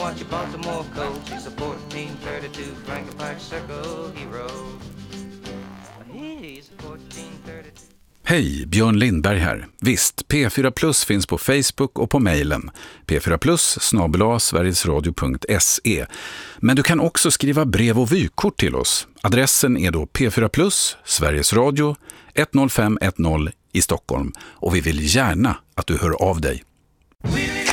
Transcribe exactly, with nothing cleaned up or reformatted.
She bought some more coats. She's a fourteen thirty-two Franklin Park Circle hero. He's a fourteen thirty-two. Hej, Björn Lindberg här. Visst, P fyra Plus finns på Facebook och på mejlen p fyra plus snabel-a sverigesradio punkt se. Men du kan också skriva brev och vykort till oss. Adressen är då P fyra Plus, Sveriges Radio, ett noll fem ett noll i Stockholm. Och vi vill gärna att du hör av dig.